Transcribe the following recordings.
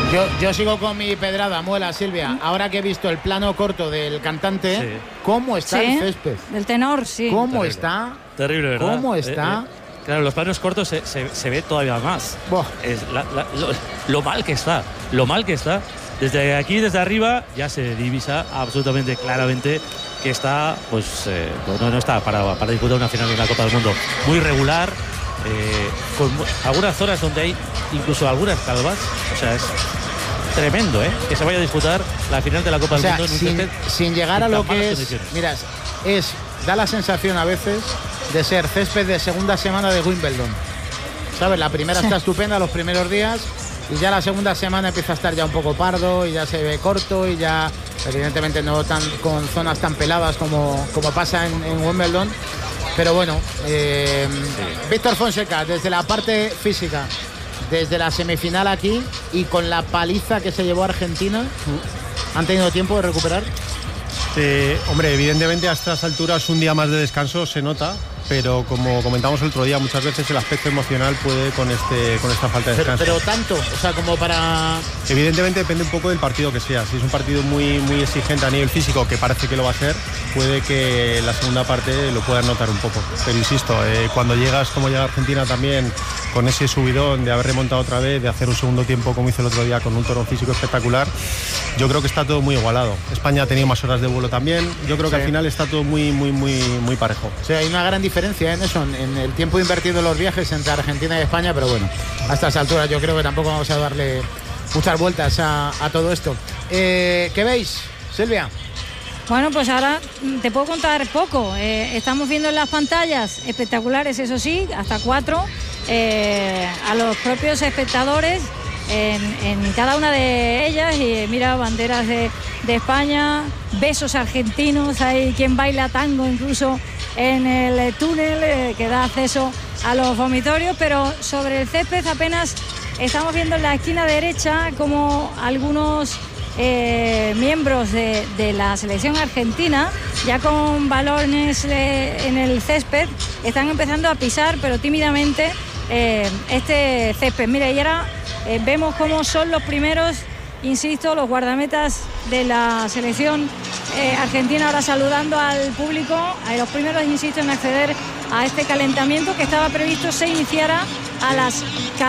Yo sigo con mi pedrada, muela, Silvia. Ahora que he visto el plano corto del cantante, Sí. ¿cómo está el césped? Del tenor, sí. ¿Cómo Terrible. está? Terrible, ¿verdad? ¿Cómo está? Claro, los planos cortos se ve todavía más. Buah. Es lo mal que está. Lo mal que está. Desde aquí, desde arriba, ya se divisa absolutamente claramente que está, pues, no está para disputar una final de la Copa del Mundo. Muy regular, con algunas zonas donde hay incluso algunas calvas. O sea, es tremendo, que se vaya a disputar la final de la Copa del Mundo en un césped sin llegar a lo que es. Condiciones. Mira, da la sensación a veces de ser césped de segunda semana de Wimbledon. ¿Sabes? La primera está estupenda los primeros días y ya la segunda semana empieza a estar ya un poco pardo y ya se ve corto y ya evidentemente no tan con zonas tan peladas como pasa en Wimbledon. Pero bueno, Víctor Fonseca, desde la parte física, desde la semifinal aquí y con la paliza que se llevó Argentina, ¿han tenido tiempo de recuperar? Hombre, evidentemente a estas alturas un día más de descanso se nota, pero como comentamos el otro día, muchas veces el aspecto emocional puede con esta falta de descanso. Pero tanto, o sea, como para... Evidentemente depende un poco del partido que sea. Si es un partido muy, muy exigente a nivel físico, que parece que lo va a ser, puede que la segunda parte lo puedas notar un poco. Pero insisto, cuando llegas, como llega Argentina también, con ese subidón de haber remontado otra vez, de hacer un segundo tiempo como hizo el otro día con un tono físico espectacular, yo creo que está todo muy igualado. España ha tenido más horas de vuelo también. Yo creo que al final está todo muy, muy, muy, muy parejo. O sea, hay una gran diferencia en eso, en el tiempo invertido en los viajes entre Argentina y España, pero bueno, a estas alturas yo creo que tampoco vamos a darle muchas vueltas a todo esto. ¿Qué veis, Silvia? Bueno, pues ahora te puedo contar poco. Estamos viendo en las pantallas espectaculares, eso sí, hasta 4, a los propios espectadores en cada una de ellas, y mira, banderas de España, besos argentinos, hay quien baila tango incluso en el túnel que da acceso a los vomitorios, pero sobre el césped apenas estamos viendo en la esquina derecha como algunos miembros de la selección argentina, ya con balones en el césped, están empezando a pisar, pero tímidamente, este césped. Mira, y ahora vemos cómo son los primeros, insisto, los guardametas de la selección argentina, ahora saludando al público, a los primeros, insisto, en acceder a este calentamiento que estaba previsto se iniciara a las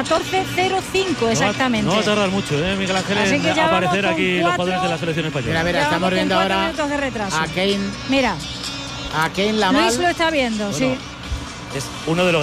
14:05 exactamente. No va a tardar mucho, Miguel Ángel, en aparecer aquí los jugadores de la selección española. Mira, estamos viendo ahora a Kane. Mira, a Kane Lamal. Luis lo está viendo, sí. Es uno de los